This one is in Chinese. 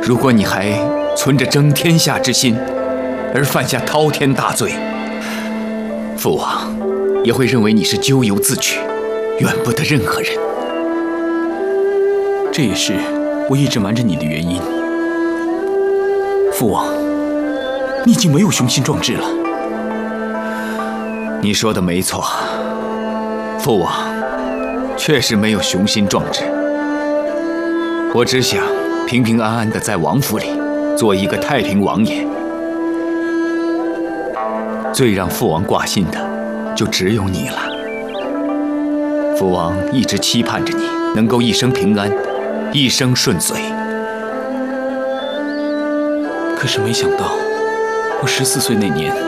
如果你还存着争天下之心，而犯下滔天大罪，父王也会认为你是咎由自取，怨不得任何人。 这也是我一直瞒着你的原因。父王，你已经没有雄心壮志了。 你说的没错，父王确实没有雄心壮志。我只想平平安安的在王府里做一个太平王爷。最让父王挂心的就只有你了。父王一直期盼着你能够一生平安，一生顺遂。 可是没想到，我14岁那年